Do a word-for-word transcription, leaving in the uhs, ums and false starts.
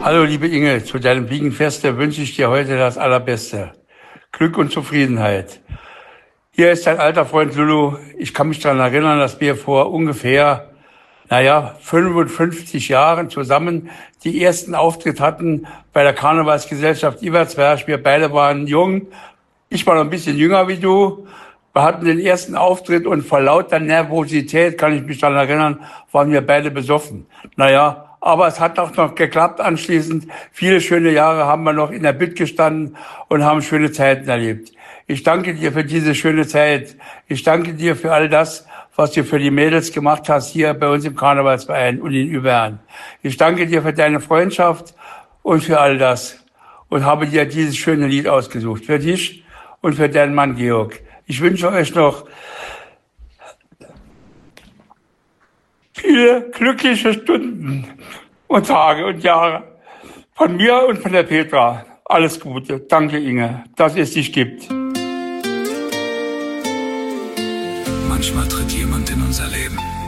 Hallo liebe Inge, zu deinem Wiegenfeste wünsche ich dir heute das Allerbeste. Glück und Zufriedenheit. Hier ist dein alter Freund Lulu. Ich kann mich daran erinnern, dass wir vor ungefähr, naja, fünfundfünfzig Jahren zusammen die ersten Auftritt hatten bei der Karnevalsgesellschaft Iversberg. Wir beide waren jung. Ich war noch ein bisschen jünger wie du. Wir hatten den ersten Auftritt und vor lauter Nervosität, kann ich mich daran erinnern, waren wir beide besoffen. Naja, aber es hat auch noch geklappt anschließend. Viele schöne Jahre haben wir noch in der Bütt gestanden und haben schöne Zeiten erlebt. Ich danke dir für diese schöne Zeit. Ich danke dir für all das, was du für die Mädels gemacht hast hier bei uns im Karnevalsverein und in Übern. Ich danke dir für deine Freundschaft und für all das und habe dir dieses schöne Lied ausgesucht. Für dich und für deinen Mann Georg. Ich wünsche euch noch viele glückliche Stunden und Tage und Jahre. Von mir und von der Petra. Alles Gute. Danke, Inge, dass es dich gibt. Manchmal tritt jemand in unser Leben.